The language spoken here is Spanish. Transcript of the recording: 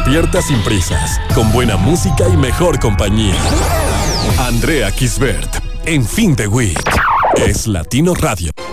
Despierta sin prisas, con buena música y mejor compañía. Andrea Kisbert, en Fin de Week. Es Latino Radio.